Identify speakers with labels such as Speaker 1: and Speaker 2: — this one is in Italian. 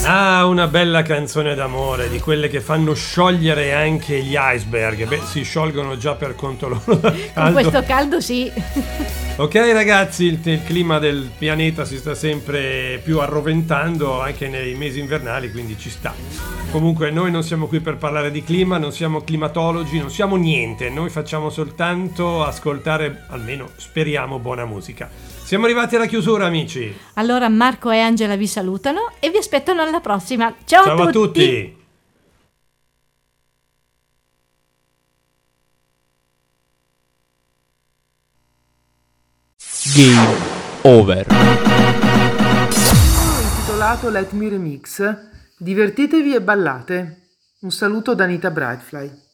Speaker 1: Ah, una bella canzone d'amore, di quelle che fanno sciogliere anche gli iceberg. Beh, si sciolgono già per conto loro dal caldo.
Speaker 2: Con questo caldo sì.
Speaker 1: Ok ragazzi, il clima del pianeta si sta sempre più arroventando anche nei mesi invernali, quindi ci sta. Comunque noi non siamo qui per parlare di clima, non siamo climatologi, non siamo niente, noi facciamo soltanto ascoltare, almeno speriamo, buona musica. Siamo arrivati alla chiusura, amici.
Speaker 2: Allora Marco e Angela vi salutano e vi aspettano alla prossima. Ciao,
Speaker 1: Ciao a tutti.
Speaker 3: Game over.
Speaker 4: Intitolato Let Me Remix, divertitevi e ballate. Un saluto da Anita Brightfly.